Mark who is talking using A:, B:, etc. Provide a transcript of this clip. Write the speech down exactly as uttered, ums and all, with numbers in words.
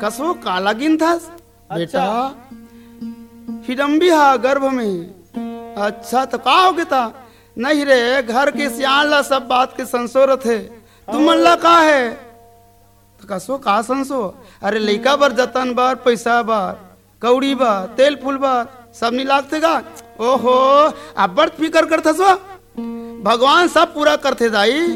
A: कसो काला गिन था बेटा हिडम्बी हा गर्भ में। अच्छा तो का हो गया नहीं रे घर के सियान ला सब बात के संसोर थे तुम मन ला का है तो कसो का संसो अरे लइका बर जतन बार पैसा बार कौड़ी बार तेल फूल बार सब नहीं लागते गा। ओहो अब बड़ फिकर करता सो भगवान सब पूरा करते दाई।